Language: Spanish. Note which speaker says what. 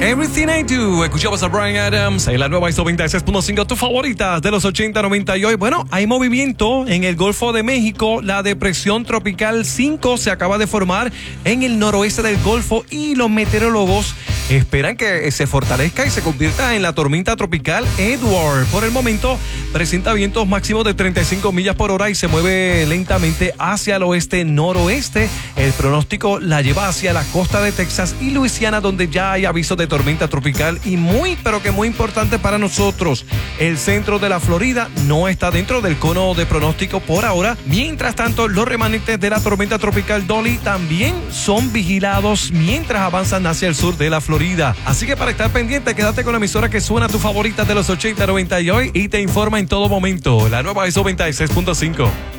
Speaker 1: Everything I Do. Escuchamos a Bryan Adams en la nueva ISO 96.5, tu favorita de los 80, 90 y hoy. Bueno, hay movimiento en el Golfo de México. La depresión tropical 5 se acaba de formar en el noroeste del Golfo y los meteorólogos esperan que se fortalezca y se convierta en la tormenta tropical Edward. Por el momento presenta vientos máximos de 35 millas por hora y se mueve lentamente hacia el oeste-noroeste. El pronóstico la lleva hacia la costa de Texas y Luisiana, donde ya hay aviso de tormenta tropical y pero que muy importante para nosotros. El centro de la Florida no está dentro del cono de pronóstico por ahora. Mientras tanto, los remanentes de la tormenta tropical Dolly también son vigilados mientras avanzan hacia el sur de la Florida. Así que para estar pendiente, quédate con la emisora que suena tu favorita de los 80, 90 y hoy y te informa en todo momento. La nueva ISO 96.5.